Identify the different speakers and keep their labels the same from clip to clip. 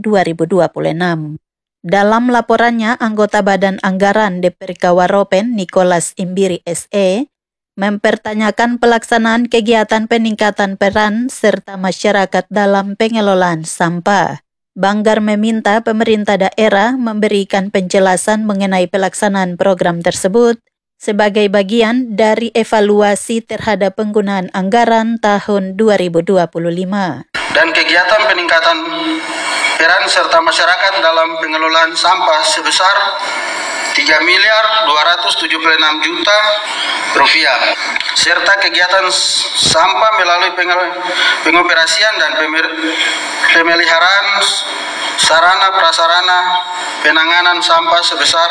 Speaker 1: 2026. Dalam laporannya, anggota Badan Anggaran DPRK Waropen, Nicholas Imbiri SE, mempertanyakan pelaksanaan kegiatan peningkatan peran serta masyarakat dalam pengelolaan sampah. Banggar meminta pemerintah daerah memberikan penjelasan mengenai pelaksanaan program tersebut sebagai bagian dari evaluasi terhadap penggunaan anggaran tahun 2025.
Speaker 2: Dan kegiatan peningkatan peran serta masyarakat dalam pengelolaan sampah sebesar 3.276.000.000 rupiah, serta kegiatan sampah melalui pengoperasian dan pemeliharaan sarana prasarana penanganan sampah sebesar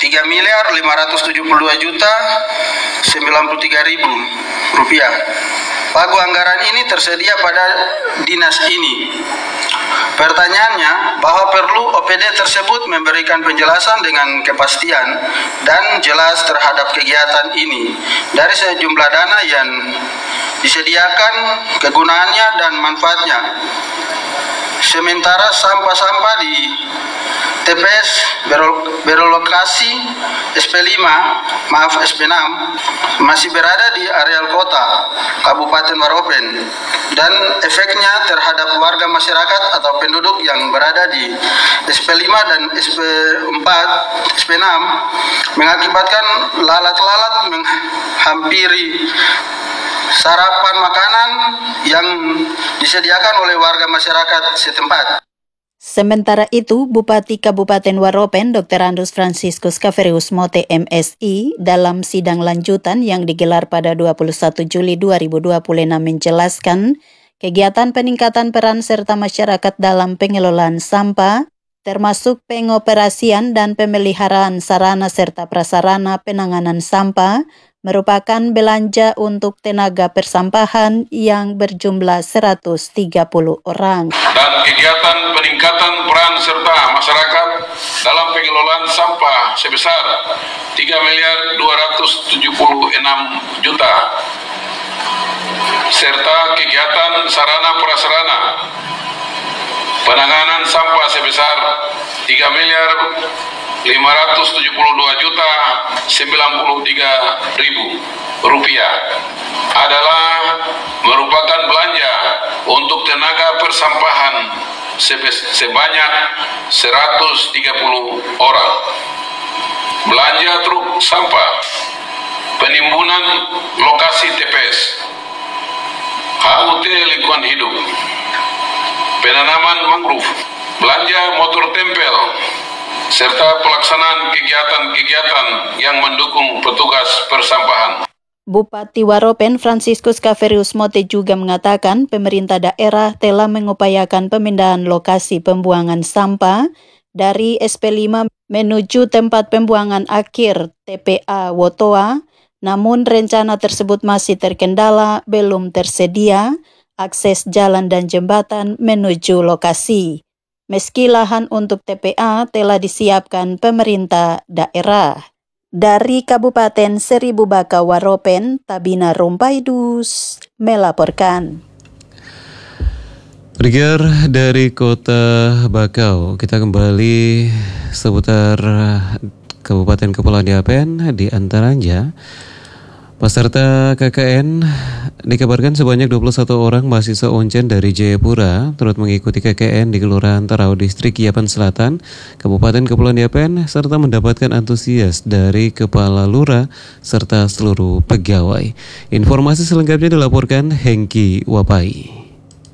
Speaker 2: 3.572.093.000 rupiah. Pagu anggaran ini tersedia pada dinas ini. Pertanyaannya, bahwa perlu OPD tersebut memberikan penjelasan dengan kepastian dan jelas terhadap kegiatan ini dari sejumlah dana yang disediakan, kegunaannya dan manfaatnya. Sementara sampah-sampah di TPS berlokasi SP5, SP6 masih berada di areal kota Kabupaten Waropen, dan efeknya terhadap warga masyarakat atau penduduk yang berada di SP5 dan SP4, SP6 mengakibatkan lalat-lalat menghampiri sarapan makanan yang disediakan oleh warga masyarakat setempat.
Speaker 1: Sementara itu, Bupati Kabupaten Waropen Dr. Andrus Franciscus Kaverius Mote MSI dalam sidang lanjutan yang digelar pada 21 Juli 2026 menjelaskan kegiatan peningkatan peran serta masyarakat dalam pengelolaan sampah, termasuk pengoperasian dan pemeliharaan sarana serta prasarana penanganan sampah, merupakan belanja untuk tenaga persampahan yang berjumlah 130 orang.
Speaker 3: Dan kegiatan peningkatan peran serta masyarakat dalam pengelolaan sampah sebesar 3.276.000.000, serta kegiatan sarana prasarana penanganan sampah sebesar 3.572.093.000 rupiah adalah merupakan belanja untuk tenaga persampahan sebanyak 130 orang. Belanja truk sampah, penimbunan lokasi TPS, HUT lingkungan hidup, penanaman mangrove, belanja motor tempel, serta pelaksanaan kegiatan-kegiatan yang mendukung petugas persampahan.
Speaker 1: Bupati Waropen Franciscus Kaverius Mote juga mengatakan pemerintah daerah telah mengupayakan pemindahan lokasi pembuangan sampah dari SP5 menuju tempat pembuangan akhir TPA Wotoa, namun rencana tersebut masih terkendala, belum tersedia akses jalan dan jembatan menuju lokasi. Meski lahan untuk TPA telah disiapkan pemerintah daerah. Dari Kabupaten Seribu Baka Waropen, Tabina Rumpaidus melaporkan.
Speaker 4: Brigjer dari Kota Bakau, kita kembali seputar Kabupaten Kepulauan Yapen, di antaranya peserta KKN dikabarkan sebanyak 21 orang mahasiswa Uncen dari Jayapura turut mengikuti KKN di Kelurahan Tarau, Distrik Yapen Selatan, Kabupaten Kepulauan Yapen, serta mendapatkan antusias dari Kepala Lurah serta seluruh pegawai. Informasi selengkapnya dilaporkan Hengki Wapai.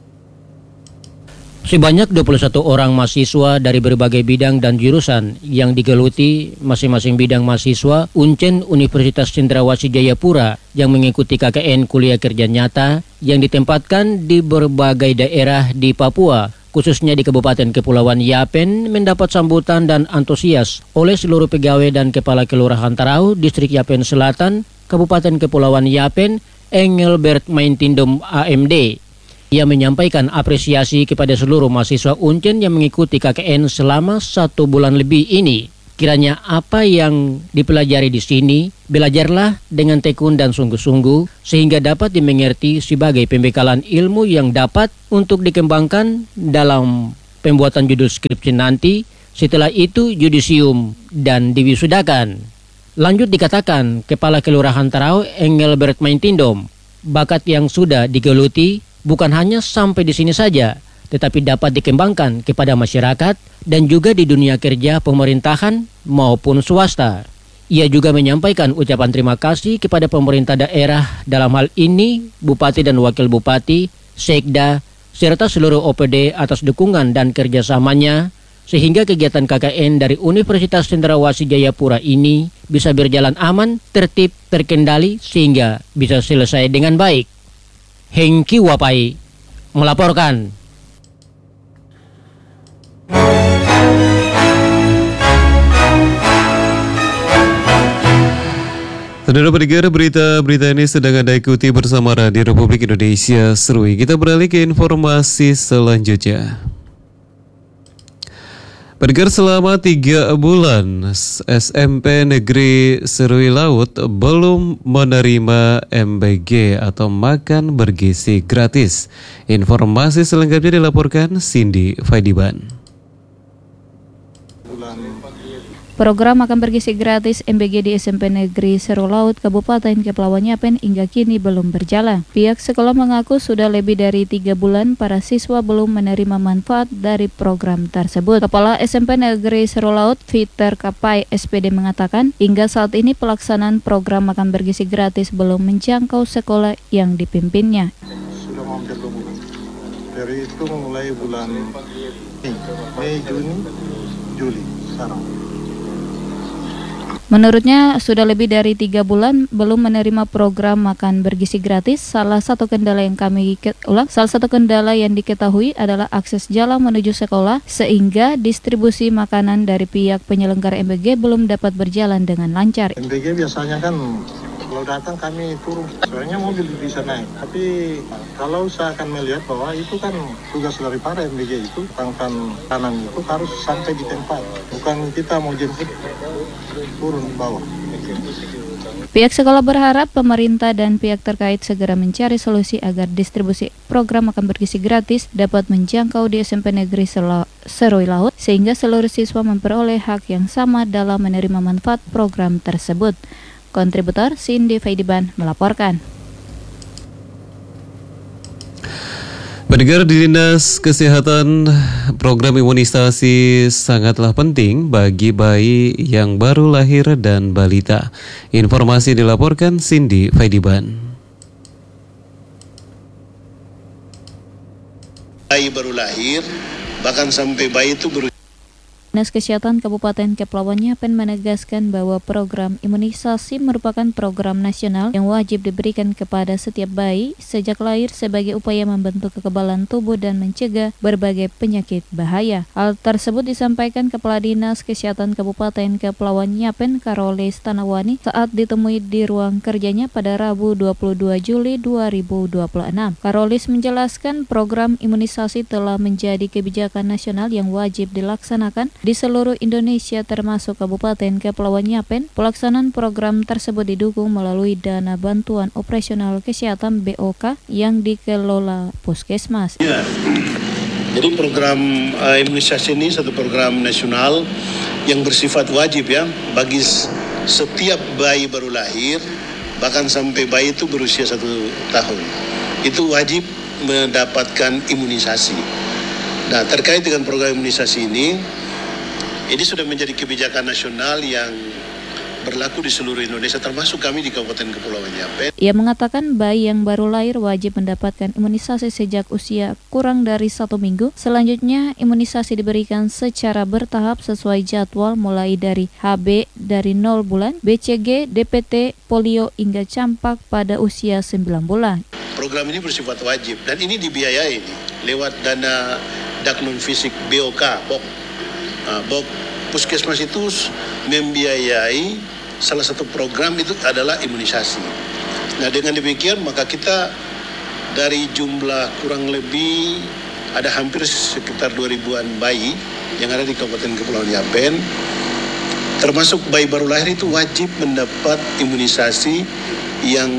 Speaker 5: Sebanyak 21 orang mahasiswa dari berbagai bidang dan jurusan yang digeluti masing-masing bidang mahasiswa Uncen Universitas Cendrawasih Jayapura yang mengikuti KKN Kuliah Kerja Nyata yang ditempatkan di berbagai daerah di Papua, khususnya di Kabupaten Kepulauan Yapen, mendapat sambutan dan antusias oleh seluruh pegawai dan Kepala Kelurahan Tarau, Distrik Yapen Selatan, Kabupaten Kepulauan Yapen, Engelbert Maintindom AMD. Ia menyampaikan apresiasi kepada seluruh mahasiswa Uncen yang mengikuti KKN selama 1 bulan lebih ini. Kiranya apa yang dipelajari di sini, belajarlah dengan tekun dan sungguh-sungguh sehingga dapat dimengerti sebagai pembekalan ilmu yang dapat untuk dikembangkan dalam pembuatan judul skripsi nanti, setelah itu yudisium dan diwisudakan. Lanjut dikatakan, Kepala Kelurahan Tarau Engelbert Maintindom, bakat yang sudah digeluti bukan hanya sampai di sini saja, tetapi dapat dikembangkan kepada masyarakat dan juga di dunia kerja pemerintahan maupun swasta. Ia juga menyampaikan ucapan terima kasih kepada pemerintah daerah, dalam hal ini Bupati dan Wakil Bupati, Sekda, serta seluruh OPD atas dukungan dan kerjasamanya, sehingga kegiatan KKN dari Universitas Cendrawasih Jayapura ini bisa berjalan aman, tertib, terkendali, sehingga bisa selesai dengan baik. Hengki Wapai melaporkan.
Speaker 4: Saudara pendengar, berita-berita ini sedang Anda ikuti bersama Radio Republik Indonesia Serui. Kita beralih ke informasi selanjutnya. Pendengar, selama 3 bulan SMP Negeri Serui Laut belum menerima MBG atau makan bergizi gratis. Informasi selengkapnya dilaporkan Cindy Faidiban.
Speaker 6: Program makan bergizi gratis MBG di SMP Negeri Serui Laut Kabupaten Kepulauan Yapen hingga kini belum berjalan. Pihak sekolah mengaku sudah lebih dari 3 bulan para siswa belum menerima manfaat dari program tersebut. Kepala SMP Negeri Serui Laut Peter Kapai SPD mengatakan, hingga saat ini pelaksanaan program makan bergizi gratis belum menjangkau sekolah yang dipimpinnya.
Speaker 7: Sudah hampir 2 bulan. Dari itu mulai bulan Mei, Juni, Juli sekarang.
Speaker 6: Menurutnya, sudah lebih dari 3 bulan belum menerima program makan bergizi gratis. Salah satu kendala yang diketahui adalah akses jalan menuju sekolah, sehingga distribusi makanan dari pihak penyelenggara MBG belum dapat berjalan dengan lancar.
Speaker 7: MBG biasanya kan kalau datang kami turun, sebenarnya mobil bisa naik. Tapi kalau saya akan melihat bahwa itu kan tugas dari para MBG itu, tangkan kanan itu harus sampai di tempat. Bukan kita mau jemput turun bawah.
Speaker 6: Pihak sekolah berharap pemerintah dan pihak terkait segera mencari solusi agar distribusi program makan bergizi gratis dapat menjangkau di SMP Negeri Serui Laut, sehingga seluruh siswa memperoleh hak yang sama dalam menerima manfaat program tersebut. Kontributor Cindy Faidiban melaporkan.
Speaker 4: Pendengar, di Dinas Kesehatan, program imunisasi sangatlah penting bagi bayi yang baru lahir dan balita. Informasi dilaporkan Cindy Faidiban.
Speaker 8: Bayi baru lahir, bahkan sampai bayi itu
Speaker 6: Dinas Kesehatan Kabupaten Kepulauan Yapen menegaskan bahwa program imunisasi merupakan program nasional yang wajib diberikan kepada setiap bayi sejak lahir sebagai upaya membentuk kekebalan tubuh dan mencegah berbagai penyakit bahaya. Hal tersebut disampaikan Kepala Dinas Kesehatan Kabupaten Kepulauan Yapen Karolis Tanawani saat ditemui di ruang kerjanya pada Rabu 22 Juli 2026. Karolis menjelaskan program imunisasi telah menjadi kebijakan nasional yang wajib dilaksanakan di seluruh Indonesia termasuk Kabupaten Kepulauan Yapen. Pelaksanaan program tersebut didukung melalui dana bantuan operasional kesehatan BOK yang dikelola Puskesmas.
Speaker 8: Ya. Jadi program imunisasi ini satu program nasional yang bersifat wajib ya bagi setiap bayi baru lahir, bahkan sampai bayi itu berusia 1 tahun. Itu wajib mendapatkan imunisasi. Nah, terkait dengan program imunisasi ini sudah menjadi kebijakan nasional yang berlaku di seluruh Indonesia, termasuk kami di Kabupaten Kepulauan Yapen.
Speaker 6: Ia mengatakan bayi yang baru lahir wajib mendapatkan imunisasi sejak usia kurang dari 1 minggu. Selanjutnya, imunisasi diberikan secara bertahap sesuai jadwal mulai dari HB dari 0 bulan, BCG, DPT, polio hingga campak pada usia 9 bulan.
Speaker 8: Program ini bersifat wajib dan ini dibiayai lewat dana Daknon Fisik BOK, BOK Puskesmas itu membiayai salah satu program itu adalah imunisasi. Nah, dengan demikian maka kita dari jumlah kurang lebih ada hampir sekitar 2.000-an bayi yang ada di Kabupaten Kepulauan Yapen, termasuk bayi baru lahir itu wajib mendapat imunisasi yang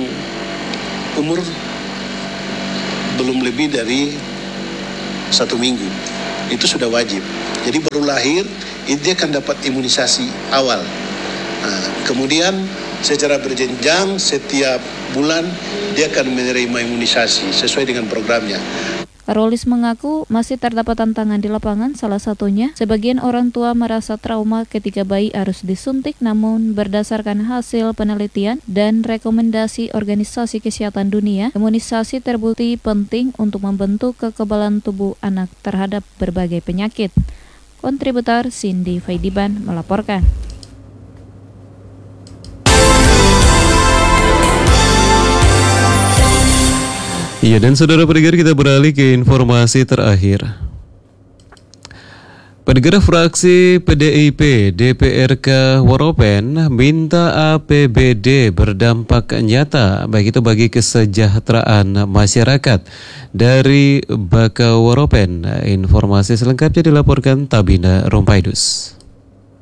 Speaker 8: umur belum lebih dari 1 minggu. itu sudah wajib. Jadi baru lahir, dia akan dapat imunisasi awal. Kemudian secara berjenjang setiap bulan dia akan menerima imunisasi sesuai dengan programnya.
Speaker 6: Karolis mengaku masih terdapat tantangan di lapangan, salah satunya sebagian orang tua merasa trauma ketika bayi harus disuntik, namun berdasarkan hasil penelitian dan rekomendasi Organisasi Kesehatan Dunia, imunisasi terbukti penting untuk membentuk kekebalan tubuh anak terhadap berbagai penyakit. Kontributor Cindy Faidiban melaporkan.
Speaker 4: Iya, dan saudara pendengar, kita beralih ke informasi terakhir. Pendengar, fraksi PDIP DPRK Waropen minta APBD berdampak nyata, baik itu bagi kesejahteraan masyarakat. Dari Baka Waropen, informasi selengkapnya dilaporkan Tabina Rompaidus.